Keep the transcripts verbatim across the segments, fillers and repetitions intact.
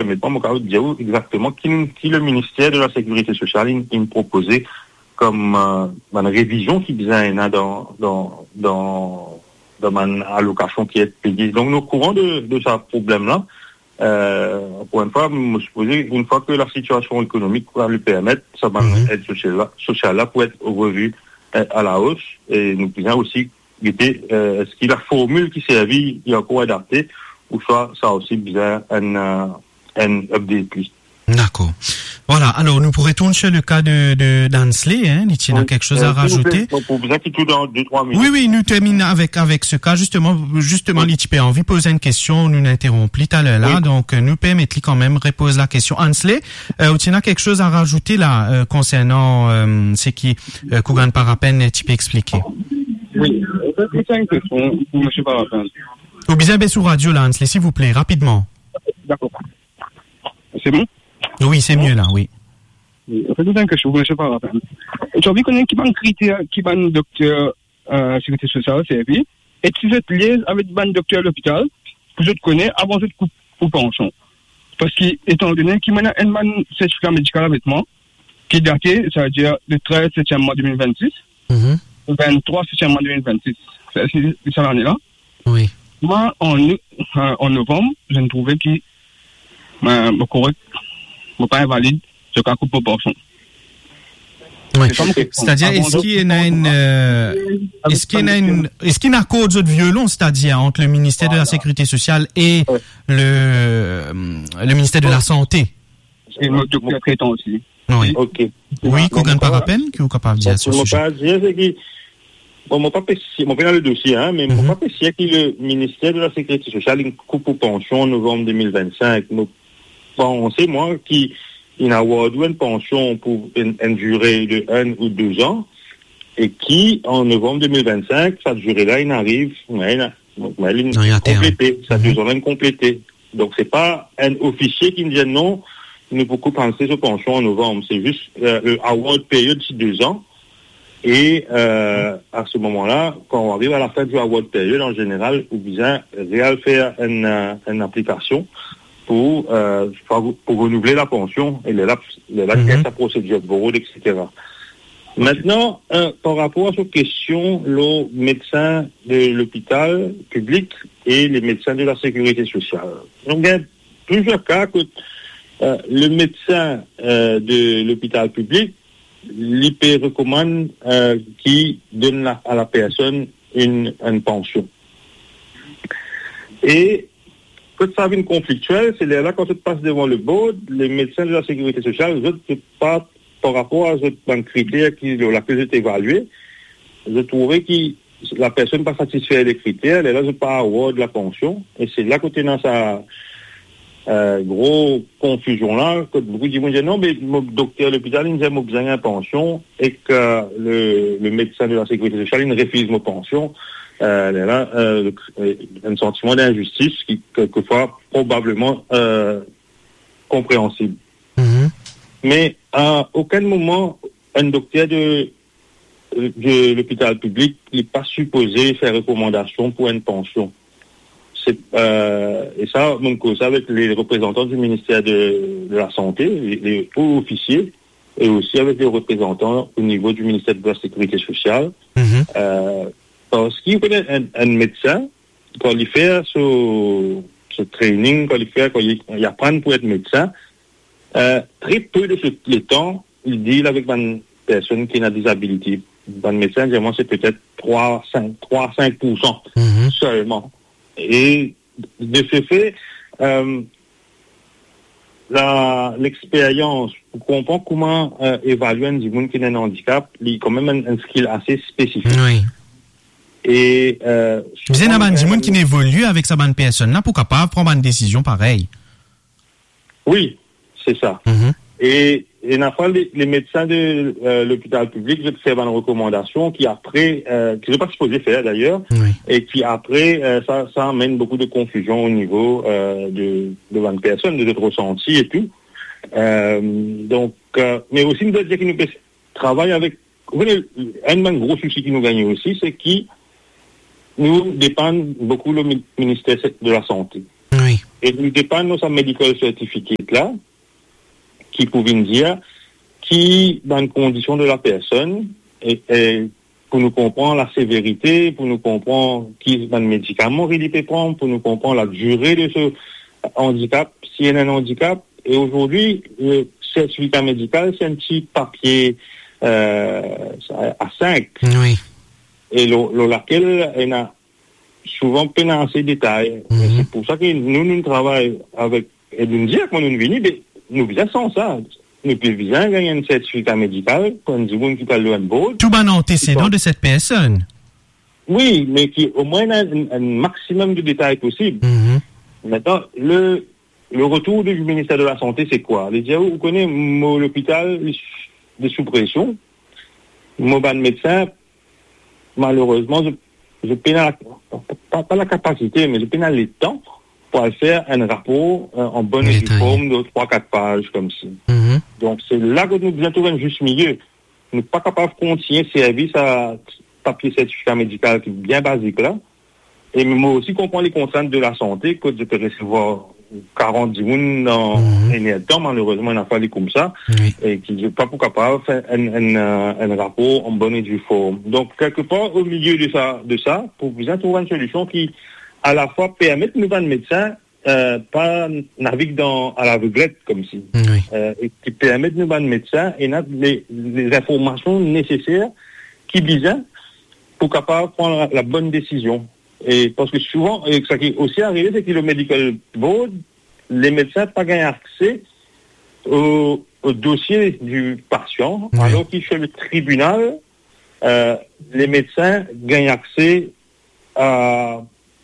permettez pas, je vais dire exactement qui, qui le ministère de la Sécurité sociale il, il me proposait comme euh, une révision qui vient dans dans dans dans une allocation qui est payée. Donc nous courant de de ce problème là. Euh, pour une fois, je me suppose une fois que la situation économique va lui permettre, ça va mm-hmm. être sociale là, sociale là pour être revue euh, à la hausse et nous pouvons aussi guetter euh, est-ce que la formule qui servit est encore adaptée ou soit ça aussi besoin un un update plus. D'accord. Voilà, alors nous pourrions tourner sur le cas de, de d'Ansley, hein, il y a oui. quelque chose euh, à rajouter. Pour vous êtes tout dans deux trois minutes. Oui, oui, nous terminons avec, avec ce cas, justement, justement, oui. l'I T P a envie de poser une question, nous n'interrompons tout à l'heure là, oui. donc nous permettons quand même repose la question. Ansley, euh, tu as quelque chose à rajouter là, euh, concernant, euh, ce qui, euh, Kougan Parapen, tu peux expliquer? Oui, c'est une question pour M. Parapen. Ou bien, bien sur radio là, Ansley, s'il vous plaît, rapidement. D'accord. C'est bon? Oui, c'est mieux là, oui. Oui, en fait, c'est une question pour M. Parapen. Tu as vu qu'on a un critère qui va un docteur euh, sécurité sociale, C F I, et si vous êtes lié avec un docteur à l'hôpital, que je te connais avant de couper pour pension. Parce qu'étant donné qu'il y a un certificat médical avec moi, qui est daté, ça veut dire le treize septembre mois deux mille vingt-six, mm-hmm. le vingt-trois septembre mois deux mille vingt-six. C'est, c'est, c'est ça l'année-là. Oui. Moi, en, en novembre, je ne trouvais qu'il me correct, me pas invalide, je cas coupe proportion. Oui. C'est-à-dire, est-ce qu'il y a une, euh, est-ce qu'il y a une, est-ce qu'il y a un code de violon, c'est-à-dire entre le ministère voilà. de la Sécurité sociale et ouais. le, le ministère de ouais. la Santé? Et le docteur traitant aussi. Oui. Ok. Oui, Kougan Parapen, qui est capable de dire ce sujet. Bon, mon papa, mon père a le dossier, hein, mais mm-hmm. mon papa, c'est que le ministère de la Sécurité sociale, il coupe aux pensions en novembre deux mille vingt-cinq. Bon, c'est moi qui, il a awardé une pension pour une, une durée de un ou deux ans, et qui, en novembre deux mille vingt-cinq, cette durée-là, il arrive, mais il a, mais il a complété, ça deux ans, il complété. Donc, c'est pas un officier qui me dit non, nous beaucoup penser sur pension en novembre. C'est juste, euh, le award période, c'est deux ans. Et euh, à ce moment-là, quand on arrive à la fin du award période, en général, on vient réel faire une, une application pour, euh, pour renouveler la pension et les laps, les laps, mm-hmm. sa procédure de bureau, et cetera. Maintenant, euh, par rapport à cette question, le médecin de l'hôpital public et les médecins de la sécurité sociale. Donc, il y a plusieurs cas que euh, le médecin euh, de l'hôpital public l'I P recommande euh, qui donne la, à la personne une, une pension. Et quand ça devient conflictuel, c'est là quand tu passes devant le board, les médecins de la sécurité sociale, je ne pas par rapport à ce critère qui laquelle j'ai évalué, je trouvais que la personne pas satisfait des critères, et là je pas avoir de la pension, et c'est là que tu es dans sa Euh, gros confusion là, que beaucoup disent non, mais mon docteur à l'hôpital il me dit que j'ai besoin d'une pension et que le, le médecin de la sécurité sociale il refuse ma pension. Euh, là, euh, un sentiment d'injustice qui quelquefois probablement euh, compréhensible. Mm-hmm. Mais à aucun moment un docteur de, de l'hôpital public n'est pas supposé faire recommandation pour une pension. C'est, euh, et ça, donc, ça avec les représentants du ministère de, de la Santé, les, les hauts officiers, et aussi avec les représentants au niveau du ministère de la Sécurité sociale. Mm-hmm. Euh, parce qu'il connaît un, un médecin, quand il fait ce, ce training, quand il fait, quand il, il apprend pour être médecin, euh, très peu de ce le temps, il deal avec une personne qui a une disabilité. Un médecin, généralement, c'est peut-être trois à cinq pour cent mm-hmm. seulement. Et de ce fait, euh, la, l'expérience pour comprendre comment euh, évaluer un monde qui a un handicap, il y a quand même un, un skill assez spécifique. Oui. Et euh, vous avez un monde qui évolue avec sa bonne personne là pour capable prendre une décision pareille. Oui, c'est ça. Mm-hmm. Et et n'a pas les, les médecins de euh, l'hôpital public, je fais une recommandation qui après, euh, que je n'ai pas supposé faire d'ailleurs, oui. et qui après, euh, ça, ça amène beaucoup de confusion au niveau euh, de de vingt personnes, de notre ressenti et tout. Euh, donc, euh, mais aussi nous doit dire que nous travaillons avec. Vous voyez, un gros souci qui nous gagne aussi, c'est qui nous dépend beaucoup le ministère de la Santé. Oui. Et nous dépendons de ce medical certificate là, qui pouvait nous dire qui, dans les conditions de la personne, et, et pour nous comprendre la sévérité, pour nous comprendre qui dans le médicament il peut prendre, pour nous comprendre la durée de ce handicap, s'il y a un handicap. Et aujourd'hui, le certificat médical, c'est un petit papier euh, à cinq. Oui. Et le, le, laquelle il a souvent pénal ces détails. Mm-hmm. C'est pour ça que nous, nous travaillons avec, et nous disons que nous venons, nous visons sans ça. Nous visons gagner un certificat médical, quand nous disons qu'il a le board. Tout un antécédent de cette personne. Oui, mais qui au moins a un, un maximum de détails possible. Mm-hmm. Maintenant, le, le retour du ministère de la Santé, c'est quoi? Les dire, vous connaissez l'hôpital de sous pression, mon ban médecin, malheureusement, je, je pénale, pas, pas la capacité, mais je pénale les temps pour faire un rapport euh, en bonne et due forme de trois quatre pages comme ça. Mm-hmm. Donc, c'est là que nous devons trouver un juste milieu. Nous ne sommes pas capables de continuer service à papier certificat médical qui est bien basique là. Et moi aussi, comprendre les contraintes de la santé, que je peux recevoir quarante dix dans mm-hmm. un temps, malheureusement, il a fallu comme ça, oui. et qui n'est pas pour capable de faire un, un, un, un rapport en bonne et due forme. Donc, quelque part, au milieu de ça, de ça, pour vous trouver une solution qui, à la fois, permet de nous, médecins, euh, pas naviguer dans, à l'aveuglette, comme si, oui. euh, et qui permet de nous, médecins, et les, les informations nécessaires qui visent pour capable prendre la, la bonne décision. Et parce que souvent, et ce qui est aussi arrivé, c'est que le medical board, les médecins n'ont pas gagné accès au, au dossier du patient, oui. alors qu'il fait le tribunal, euh, les médecins gagnent accès à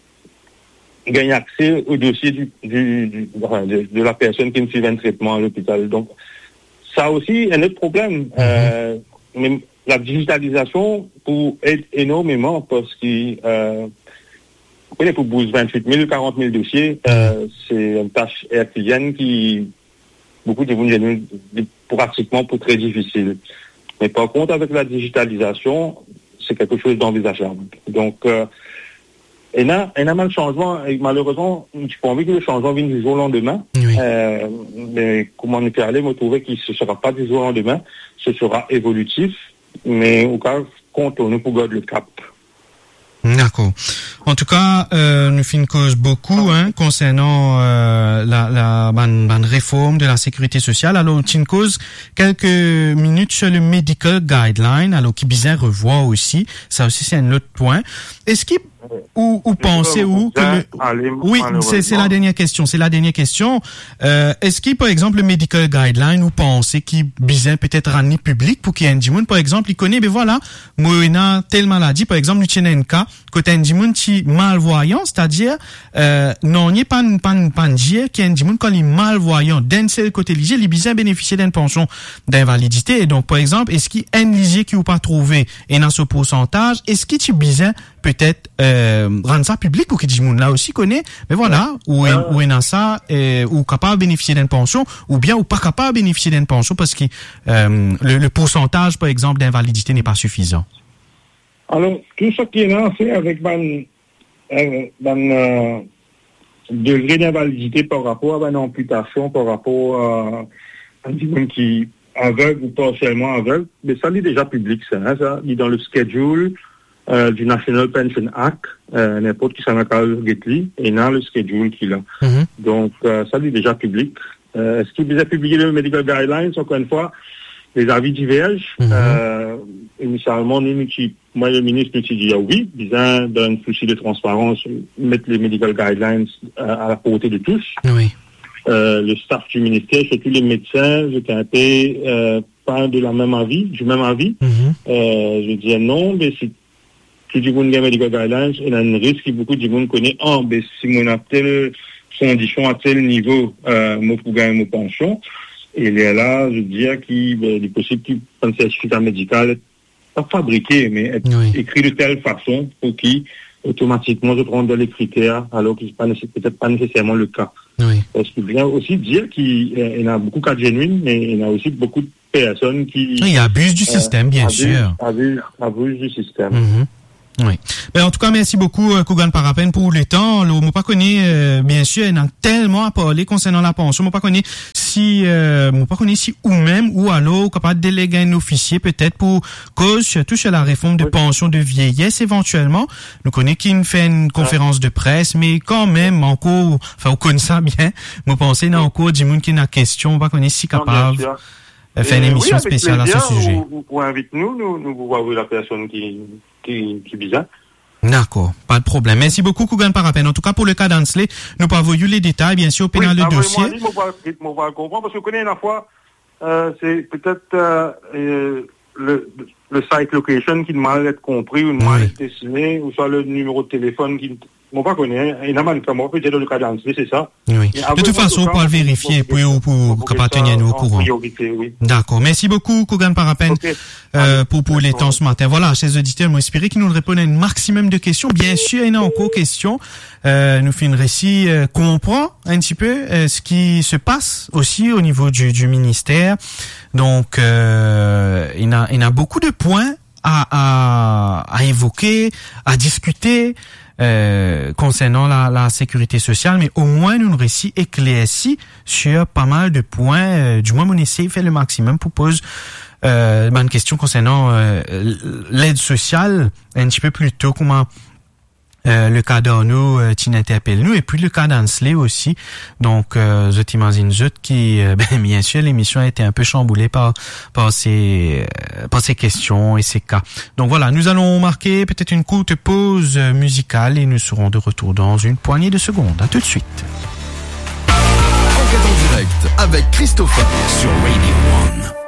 gagnent accès au dossier du, du, du de, de la personne qui ne suit un traitement à l'hôpital. Donc, ça aussi un autre problème. Mm-hmm. Euh, mais la digitalisation pour aide énormément parce que euh, pour booster vingt-huit mille, quarante mille dossiers, euh, c'est une tâche herculéenne qui, beaucoup de gens pratiquement pour très difficile. Mais par contre, avec la digitalisation, c'est quelque chose d'envisageable. Donc, euh, il y a un changement, et malheureusement, je n'ai pas envie que le changement vienne du jour au lendemain. Oui. Euh, mais comment on peut aller, me trouver que ce ne sera pas du jour au lendemain, ce sera évolutif, mais au cas, contourner pour garder le cap. D'accord. En tout cas, euh, nous finissons cause beaucoup hein, concernant euh, la, la ban, ban réforme de la sécurité sociale. Alors, nous cause quelques minutes sur le medical guideline, alors qui bizarre revoit aussi. Ça aussi, c'est un autre point. Est-ce qu'il ou, ou pensez où que le... Oui, c'est, c'est la dernière question. C'est la dernière question. Euh, est-ce qu'il, par exemple, le medical guideline, ou pensez qu'il bizarre peut-être ramener public pour qu'il y ait un dimoun, par exemple, il connaît, ben voilà, moi, il a telle maladie, par exemple, nous tenons un cas, côté un dimoun qui malvoyant, c'est-à-dire, euh, non, il n'y a pas une, pas une, pas une dire qu'il y a un dimoun quand il est malvoyant, d'un seul côté ligier, il bizarre bénéficier d'une pension d'invalidité. Et donc, par exemple, est-ce qu'il y a un ligier qui ou pas trouvé, et dans ce pourcentage, est-ce qu'il est bizarre peut-être, euh, rendre ça public ou que du monde là aussi connaît, mais voilà, ou euh, ou en ça, euh, ou capable de bénéficier d'une pension, ou bien ou pas capable de bénéficier d'une pension parce que euh, le, le pourcentage, par exemple, d'invalidité n'est pas suffisant. Alors, tout ce qui est là, c'est avec un euh, euh, degré d'invalidité par rapport à une amputation, par rapport à un monde qui aveugle ou partiellement aveugle, mais ça, il est déjà public, ça, hein, ça, il est dans le schedule Euh, du National Pension Act, euh, n'importe qui s'en appelle Getly, et dans le schedule qu'il a. Mm-hmm. Donc, euh, ça, c'est déjà public. Euh, est-ce qu'il a publié le Medical Guidelines, encore une fois, les avis divergent. Mm-hmm. Euh, initialement, nous, nous, moi, le ministre nous dit ah oui, disant, dans un souci de transparence, mettre les Medical Guidelines euh, à la portée de tous. Oui. Euh, le staff du ministère, surtout les médecins, j'étais un peu, euh, pas de la même avis, du même avis. Mm-hmm. Euh, je disais non, mais c'est si du monde medical guidelines, il y a un risque que beaucoup de monde connaît. Ah, ben, si on a telle condition à tel niveau, euh, moi, pour gagner mon pension, et il est là, je veux dire, qu'il ben, est possible qu'il un certificat médical, pas fabriqué, mais être oui. écrit de telle façon pour qu'il, automatiquement, je prends les critères, alors que c'est pas nécessaire, peut-être pas nécessairement le cas. Oui. Parce qu'il vient aussi dire qu'il euh, y a beaucoup de cas genuines, mais il y a aussi beaucoup de personnes qui... Oui, abusent du euh, système, bien abusent, sûr. Abusent, abusent du système. Mm-hmm. Oui. Ben, en tout cas, merci beaucoup, euh, Kougan Parapen, pour le temps. Le mot pas connu, euh, bien sûr, il y a tellement à parler concernant la pension. Mot pas connu si, euh, mot pas connu si ou même, ou alors, capable de déléguer un officier, peut-être pour cause, surtout sur la réforme de oui. pension de vieillesse, éventuellement. Nous connaissons qui fait une conférence de presse, mais quand même, encore, enfin, on connaît ça bien. Moi, pensez, il y a encore du monde qui n'a question, pas connu si capable. Non, faire une émission oui, spéciale à ce sujet. Vous, vous invitez-nous, nous, nous vous voyons la personne qui, qui, qui bizarre. D'accord, pas de problème. Merci beaucoup, Kougan Parapen. En tout cas, pour le cas d'Ansley, nous pas vu les détails, bien sûr, au pénal oui, le dossier. Moi, moi, moi, comprendre, parce que vous connaissez la fois, euh, c'est peut-être, euh, euh, le, le site location qui demande d'être compris, ou demande d'être oui. dessiné, ou soit le numéro de téléphone qui, moi, pas connaît, et normalement, comme moi, peut-être le cas d'Ansley, c'est ça. Oui. De toute façon, on peut le vérifier, puis, ou pour, pour tenir nous au courant. Oui. D'accord. Merci beaucoup, Kougan Parapen, okay. euh, pour, pour les temps ce matin. Voilà, chers auditeurs, moi, espérer qu'ils nous répondent à un maximum de questions. Bien sûr, il y en a encore questions. Euh, nous fait une récit, euh, comprend un petit peu, euh, ce qui se passe aussi au niveau du, du ministère. Donc, euh, il y a, il y a beaucoup de points à, à, à évoquer, à discuter, Euh, concernant la, la sécurité sociale, mais au moins nous récit éclairci sur pas mal de points. Euh, du moins, mon essai fait le maximum pour poser euh, une question concernant euh, l'aide sociale un petit peu plus tôt, comment Euh, le cas d'Arnaud euh, qui interpelle nous, et puis le cas d'Ansley aussi. Donc, euh, je t'imagine juste qui, euh, ben, bien sûr, l'émission a été un peu chamboulée par par ces euh, par ces questions et ces cas. Donc voilà, nous allons marquer peut-être une courte pause musicale et nous serons de retour dans une poignée de secondes. À tout de suite. Enquête en direct avec Christopher sur Radio One.